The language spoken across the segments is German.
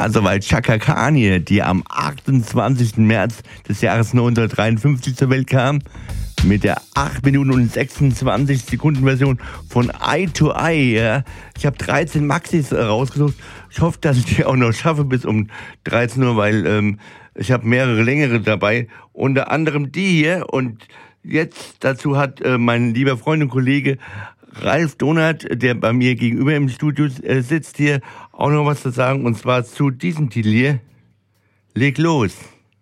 Ja, soweit Chaka Khan hier, die am 28. März des Jahres 1953 zur Welt kam. Mit der 8 Minuten und 26 Sekunden Version von Eye to Eye. Ja. Ich habe 13 Maxis rausgesucht. Ich hoffe, dass ich die auch noch schaffe bis um 13 Uhr, weil ich habe mehrere längere dabei. Unter anderem die hier. Und jetzt dazu hat mein lieber Freund und Kollege Ralf Donat, der bei mir gegenüber im Studio sitzt hier, auch noch was zu sagen. Und zwar zu diesem Titel hier. Leg los.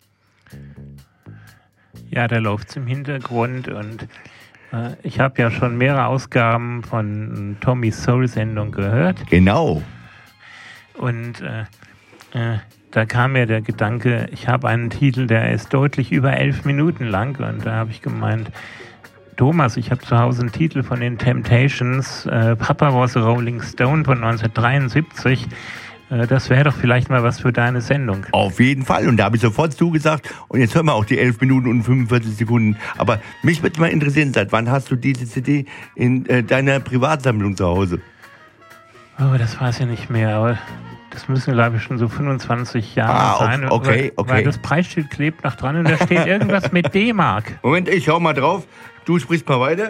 Ja, da läuft's im Hintergrund und ich habe ja schon mehrere Ausgaben von Tommys Soul-Sendung gehört. Genau. Und da kam mir der Gedanke, ich habe einen Titel, der ist deutlich über 11 Minuten lang und da habe ich gemeint, Thomas, ich habe zu Hause einen Titel von den Temptations, Papa Was a Rolling Stone von 1973. Das wäre doch vielleicht mal was für deine Sendung. Auf jeden Fall. Und da habe ich sofort zugesagt. Und jetzt hören wir auch die 11 Minuten und 45 Sekunden. Aber mich würde mal interessieren, seit wann hast du diese CD in deiner Privatsammlung zu Hause? Oh, das weiß ich nicht mehr. Aber das müssen, glaube ich, schon so 25 Jahre sein. Okay. Weil das Preisschild klebt noch dran und da steht irgendwas mit D-Mark. Moment, ich schau mal drauf. Du sprichst mal weiter.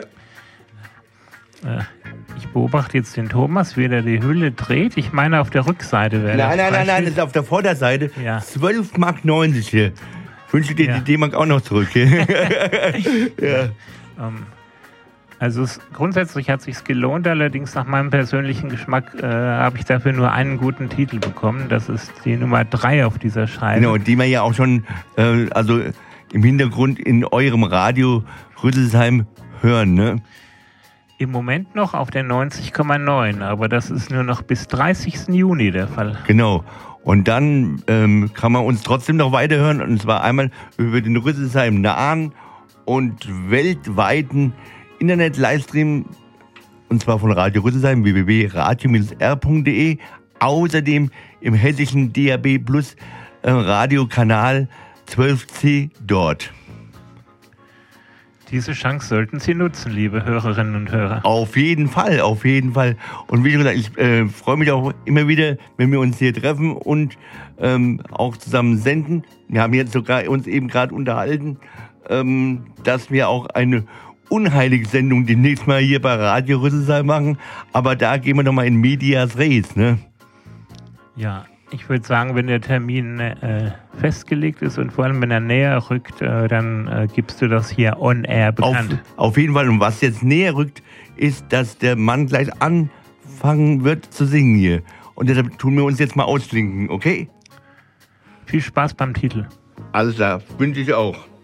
Ich beobachte jetzt den Thomas, wie er die Hülle dreht. Ich meine, auf der Rückseite wäre das. Nein, das ist auf der Vorderseite. Ja. 12,90 Mark hier. Wünsche dir die D-Mark auch noch zurück. Ja. Also grundsätzlich hat es sich gelohnt, allerdings nach meinem persönlichen Geschmack habe ich dafür nur einen guten Titel bekommen. Das ist die Nummer 3 auf dieser Scheibe. Genau, die wir ja auch schon also im Hintergrund in eurem Radio Rüsselsheim hören, ne? Im Moment noch auf der 90,9, aber das ist nur noch bis 30. Juni der Fall. Genau. Und dann kann man uns trotzdem noch weiterhören. Und zwar einmal über den Rüsselsheim nahen und weltweiten Internet-Livestream. Und zwar von Radio Rüsselsheim, www.radio-r.de. Außerdem im hessischen DAB Plus Radiokanal 12C dort. Diese Chance sollten Sie nutzen, liebe Hörerinnen und Hörer. Auf jeden Fall, auf jeden Fall. Und wie gesagt, ich freue mich auch immer wieder, wenn wir uns hier treffen und auch zusammen senden. Wir haben jetzt sogar uns eben gerade unterhalten, dass wir auch eine unheilige Sendung demnächst mal hier bei Radio Rüsselsheim machen. Aber da gehen wir doch mal in Medias Res, ne? Ja. Ich würde sagen, wenn der Termin festgelegt ist und vor allem, wenn er näher rückt, dann gibst du das hier on air bekannt. Auf jeden Fall. Und was jetzt näher rückt, ist, dass der Mann gleich anfangen wird zu singen hier. Und deshalb tun wir uns jetzt mal ausklinken, okay? Viel Spaß beim Titel. Alles klar, wünsche ich auch.